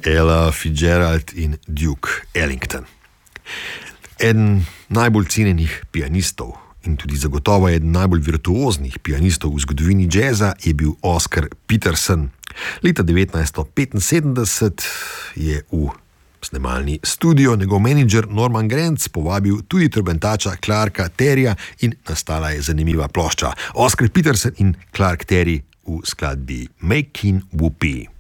Ella Fitzgerald in Duke Ellington. Eden najbolj cenjenih pianistov in tudi zagotovo eden najbolj virtuoznih pianistov v zgodovini jazza je bil Oscar Peterson. Leta 1975 je v snemalni studio njegov menedžer Norman Granz povabil tudi trobentača Clarka Terryja in nastala je zanimiva plošča Oscar Peterson in Clark Terry v skladbi Making Whoopee.